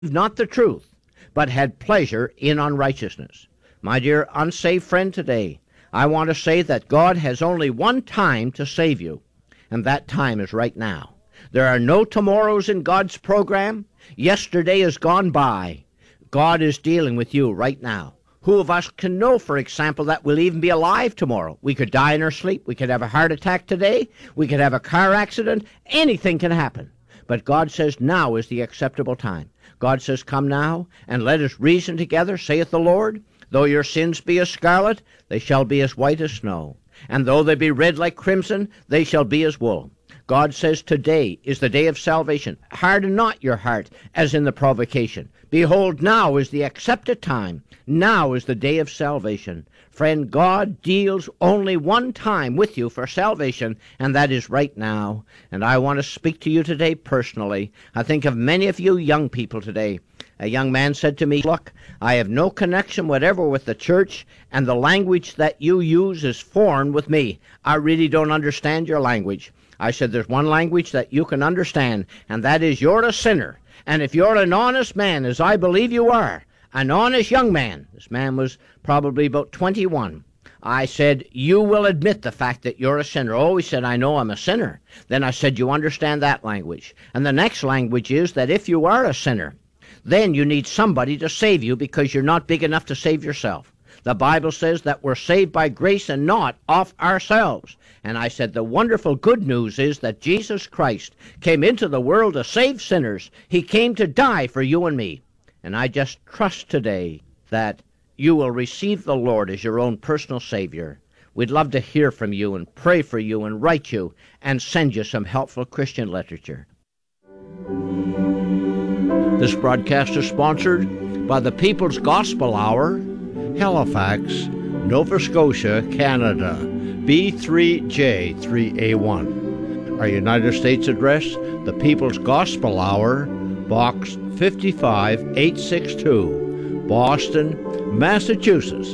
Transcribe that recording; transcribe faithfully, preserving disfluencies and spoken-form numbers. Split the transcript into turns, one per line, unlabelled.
not the truth, but had pleasure in unrighteousness. My dear unsaved friend today, I want to say that God has only one time to save you, and that time is right now. There are no tomorrows in God's program. Yesterday is gone by. God is dealing with you right now. Who of us can know, for example, that we'll even be alive tomorrow? We could die in our sleep. We could have a heart attack today. We could have a car accident. Anything can happen. But God says now is the acceptable time. God says, come now, and let us reason together, saith the Lord. Though your sins be as scarlet, they shall be as white as snow. And though they be red like crimson, they shall be as wool. God says today is the day of salvation. Harden not your heart, as in the provocation. Behold, now is the accepted time. Now is the day of salvation. Friend, God deals only one time with you for salvation, and that is right now. And I want to speak to you today personally. I think of many of you young people today. A young man said to me, look, I have no connection whatever with the church, and the language that you use is foreign with me. I really don't understand your language. I said, there's one language that you can understand, and that is you're a sinner. And if you're an honest man, as I believe you are, an honest young man, this man was probably about twenty-one, I said, you will admit the fact that you're a sinner. Oh, he said, I know I'm a sinner. Then I said, you understand that language. And the next language is that if you are a sinner, then you need somebody to save you because you're not big enough to save yourself. The Bible says that we're saved by grace and not of ourselves. And I said, the wonderful good news is that Jesus Christ came into the world to save sinners. He came to die for you and me. And I just trust today that you will receive the Lord as your own personal Savior. We'd love to hear from you and pray for you and write you and send you some helpful Christian literature. This broadcast is sponsored by the People's Gospel Hour, Halifax, Nova Scotia, Canada, B three J three A one. Our United States address, the People's Gospel Hour, Box fifty-five eight sixty-two, Boston, Massachusetts,